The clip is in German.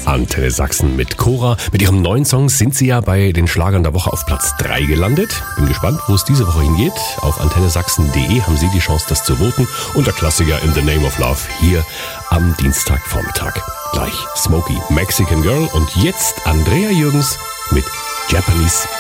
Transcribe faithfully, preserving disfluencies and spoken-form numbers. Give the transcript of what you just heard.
Antenne Sachsen mit Cora. Mit ihrem neuen Song sind sie ja bei den Schlagern der Woche auf Platz drei gelandet. Bin gespannt, wo es diese Woche hingeht. Auf antenne sachsen punkt de haben Sie die Chance, das zu voten. Und der Klassiker In the Name of Love hier am Dienstagvormittag. Gleich Smokey, Mexican Girl und jetzt Andrea Jürgens mit Japanese